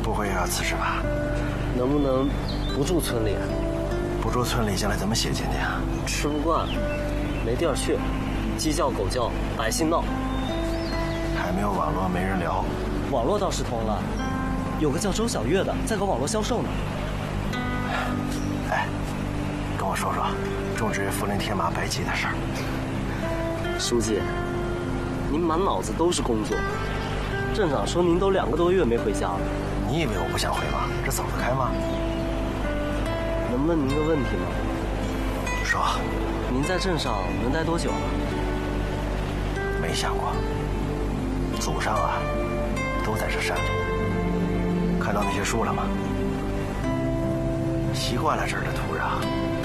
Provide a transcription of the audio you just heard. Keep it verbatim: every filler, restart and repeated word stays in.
不会又要辞职吧？ 能不能不住村里？ 不住村里，将来怎么写进去啊？ 吃不惯，没地儿去，鸡叫狗叫，百姓闹。 还没有网络，没人聊。 网络倒是通了，有个叫周小月的在搞网络销售呢。 哎，跟我说说种植涪陵铁马白鸡的事儿。 书记，您满脑子都是工作。镇长说您都两个多月没回家了。 你以为我不想回吗？这走得开吗？ 能问您个问题吗？ 说。 您在镇上能待多久啊？ 没想过。祖上啊，都在这山里。看到那些树了吗？习惯了这儿的土壤。